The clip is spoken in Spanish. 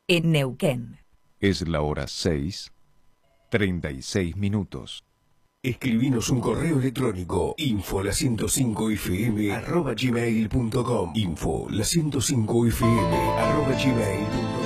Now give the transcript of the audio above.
en Neuquén. Es la hora 6:36. Escribinos un correo electrónico info105fm@gmail.com info105fm@gmail.com